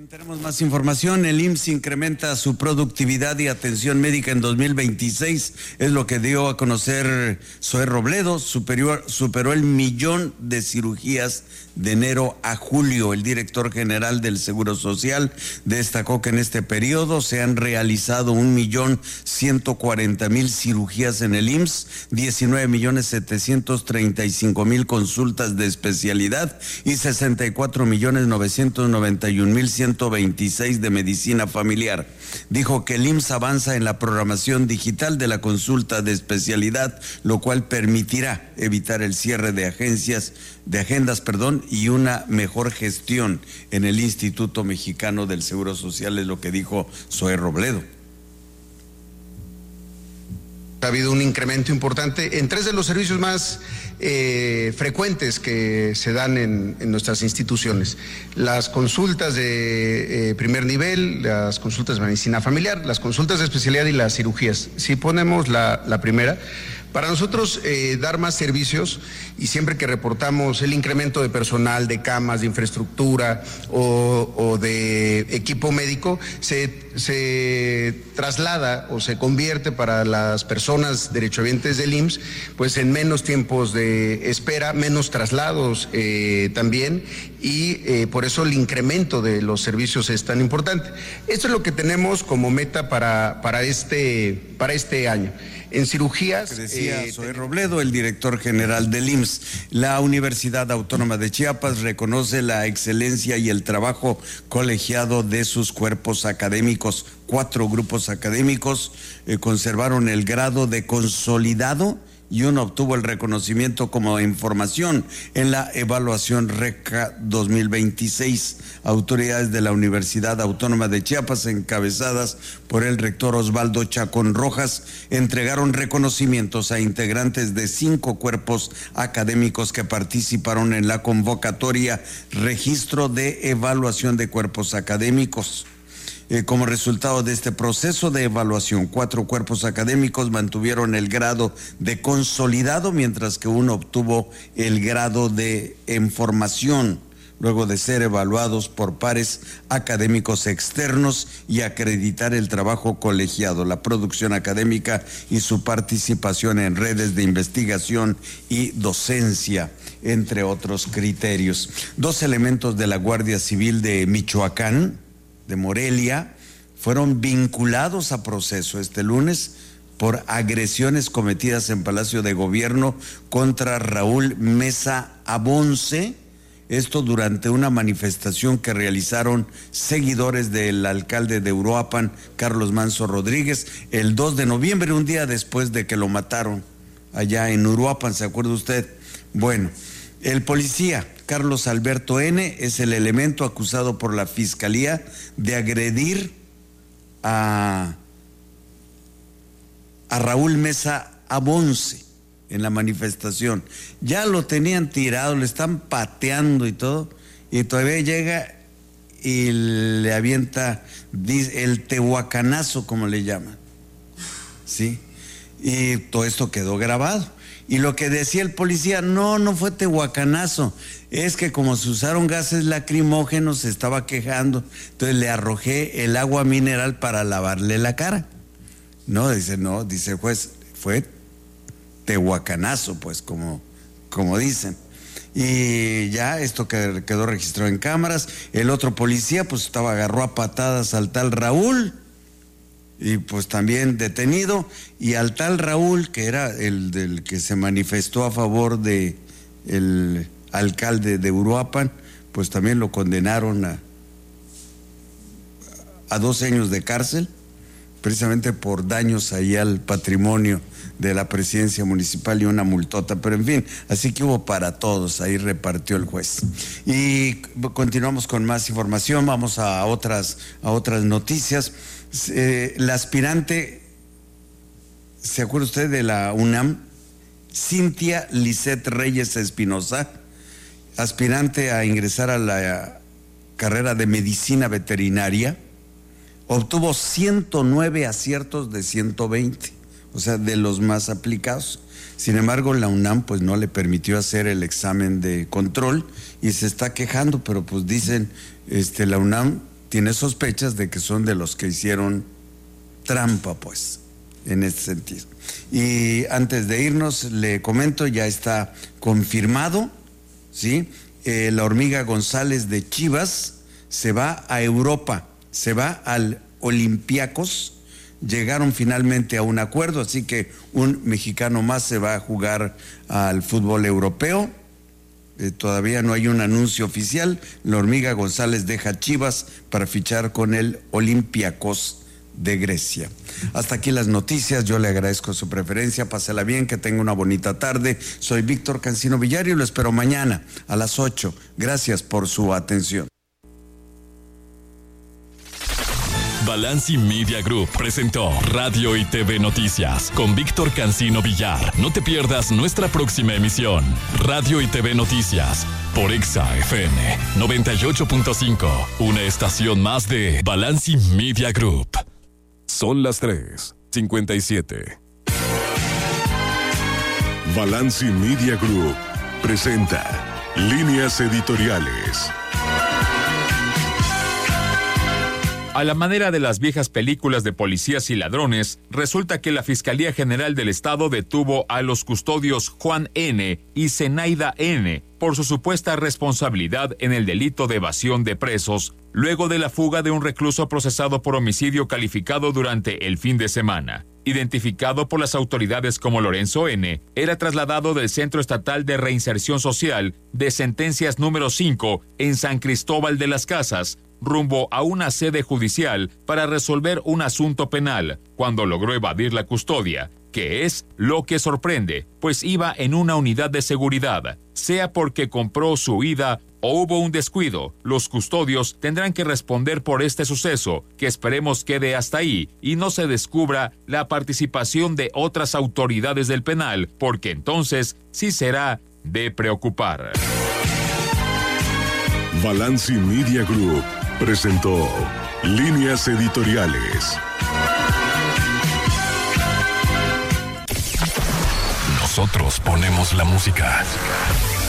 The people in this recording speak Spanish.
Bien, tenemos más información. El IMSS incrementa su productividad y atención médica en 2026. Es lo que dio a conocer Zoé Robledo. Superó el 1,000,000 de cirugías de enero a julio. El director general del Seguro Social destacó que en este periodo se han realizado 1,140,000 cirugías en el IMSS, 19,735,000 consultas de especialidad y 64,991,126 de medicina familiar. Dijo que el IMSS avanza en la programación digital de la consulta de especialidad, lo cual permitirá evitar el cierre de agendas, y una mejor gestión en el Instituto Mexicano del Seguro Social, es lo que dijo Zoé Robledo. Ha habido un incremento importante en 3 de los servicios más frecuentes que se dan en nuestras instituciones: las consultas de primer nivel, las consultas de medicina familiar, las consultas de especialidad y las cirugías. Si ponemos la primera, para nosotros dar más servicios, y siempre que reportamos el incremento de personal, de camas, de infraestructura o de equipo médico, se traslada o se convierte para las personas derechohabientes del IMSS, pues en menos tiempos de espera, menos traslados también, y por eso el incremento de los servicios es tan importante. Esto es lo que tenemos como meta para este año. En cirugías, decía Zoé Robledo, el director general del IMSS. La Universidad Autónoma de Chiapas reconoce la excelencia y el trabajo colegiado de sus cuerpos académicos. 4 grupos académicos conservaron el grado de consolidado y uno obtuvo el reconocimiento como información en la evaluación RECA 2026. Autoridades de la Universidad Autónoma de Chiapas, encabezadas por el rector Osvaldo Chacón Rojas, entregaron reconocimientos a integrantes de 5 cuerpos académicos que participaron en la convocatoria Registro de Evaluación de Cuerpos Académicos. Como resultado de este proceso de evaluación, 4 cuerpos académicos mantuvieron el grado de consolidado, mientras que uno obtuvo el grado de información, luego de ser evaluados por pares académicos externos y acreditar el trabajo colegiado, la producción académica y su participación en redes de investigación y docencia, entre otros criterios. 2 elementos de la Guardia Civil de Michoacán, de Morelia, fueron vinculados a proceso este lunes por agresiones cometidas en Palacio de Gobierno contra Raúl Mesa Abonce. Esto durante una manifestación que realizaron seguidores del alcalde de Uruapan, Carlos Manso Rodríguez, el 2 de noviembre, un día después de que lo mataron allá en Uruapan, ¿se acuerda usted? Bueno, el policía Carlos Alberto N. es el elemento acusado por la Fiscalía de agredir a Raúl Mesa Abonce en la manifestación. Ya lo tenían tirado, le están pateando y todo, y todavía llega y le avienta el tehuacanazo, como le llaman, ¿sí? Y todo esto quedó grabado. Y lo que decía el policía, no fue tehuacanazo, es que como se usaron gases lacrimógenos se estaba quejando, entonces le arrojé el agua mineral para lavarle la cara. No, dice juez, fue tehuacanazo, pues como dicen. Y ya esto quedó registrado en cámaras. El otro policía pues agarró a patadas al tal Raúl, y pues también detenido, y al tal Raúl, que era el del que se manifestó a favor de el alcalde de Uruapan, pues también lo condenaron a 12 años de cárcel, precisamente por daños ahí al patrimonio de la presidencia municipal y una multota, pero en fin, así que hubo para todos, ahí repartió el juez. Y continuamos con más información, vamos a otras noticias. La aspirante, ¿se acuerda usted de la UNAM? Cintia Lisset Reyes Espinosa, aspirante a ingresar a la carrera de medicina veterinaria, obtuvo 109 aciertos de 120, o sea, de los más aplicados. Sin embargo, la UNAM pues no le permitió hacer el examen de control y se está quejando, pero pues dicen, la UNAM tiene sospechas de que son de los que hicieron trampa, pues, en este sentido. Y antes de irnos, le comento, ya está confirmado, ¿sí? La Hormiga González de Chivas se va a Europa, se va al Olympiacos. Llegaron finalmente a un acuerdo, así que un mexicano más se va a jugar al fútbol europeo. Todavía no hay un anuncio oficial. La Hormiga González deja Chivas para fichar con el Olympiacos de Grecia. Hasta aquí las noticias. Yo le agradezco su preferencia. Pásela bien, que tenga una bonita tarde. Soy Víctor Cancino Villar y lo espero mañana a las 8. Gracias por su atención. Balanci Media Group presentó Radio y TV Noticias con Víctor Cancino Villar. No te pierdas nuestra próxima emisión. Radio y TV Noticias por Exa FM 98.5. Una estación más de Balanci Media Group. Son las 3:57. Balanci Media Group presenta Líneas Editoriales. A la manera de las viejas películas de policías y ladrones, resulta que la Fiscalía General del Estado detuvo a los custodios Juan N. y Zenaida N. por su supuesta responsabilidad en el delito de evasión de presos, luego de la fuga de un recluso procesado por homicidio calificado durante el fin de semana. Identificado por las autoridades como Lorenzo N., era trasladado del Centro Estatal de Reinserción Social de Sentencias número 5 en San Cristóbal de las Casas, rumbo a una sede judicial para resolver un asunto penal, cuando logró evadir la custodia, que es lo que sorprende, pues iba en una unidad de seguridad. Sea porque compró su huida o hubo un descuido, los custodios tendrán que responder por este suceso, que esperemos quede hasta ahí y no se descubra la participación de otras autoridades del penal, porque entonces sí será de preocupar. Balanci Media Group presentó Líneas Editoriales. Nosotros ponemos la música.